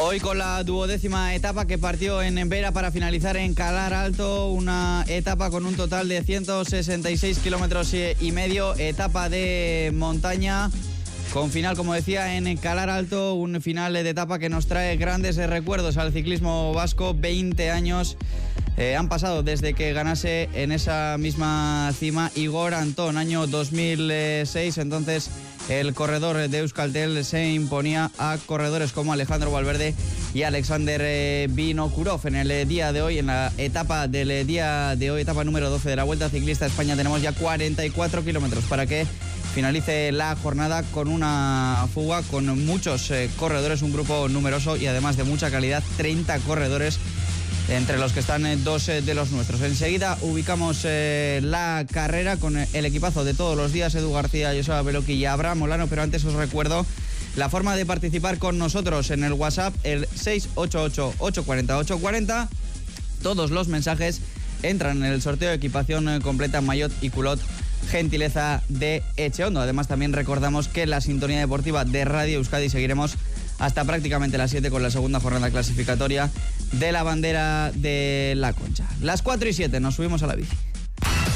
Hoy con la 12ª etapa que partió en Vera para finalizar en Calar Alto, una etapa con un total de 166 kilómetros y medio, etapa de montaña con final, como decía, en Calar Alto, un final de etapa que nos trae grandes recuerdos al ciclismo vasco. 20 años han pasado desde que ganase en esa misma cima Igor Antón, año 2006, entonces el corredor de Euskaltel se imponía a corredores como Alejandro Valverde y Alexander Vinokurov. En el día de hoy, en la etapa del día de hoy, etapa número 12 de la Vuelta Ciclista a España, tenemos ya 44 kilómetros para que finalice la jornada con una fuga con muchos corredores, un grupo numeroso y además de mucha calidad, 30 corredores, entre los que están dos de los nuestros. Enseguida ubicamos la carrera con el equipazo de todos los días, Edu García, Joseba Beloki y Abraham Molano, pero antes os recuerdo la forma de participar con nosotros en el WhatsApp, el 688-840-840. Todos los mensajes entran en el sorteo de equipación completa maillot y culot, gentileza de Echeondo. Además, también recordamos que la sintonía deportiva de Radio Euskadi seguiremos hasta prácticamente las 7 con la segunda jornada clasificatoria de la bandera de la Concha. Las 4:07, nos subimos a la bici.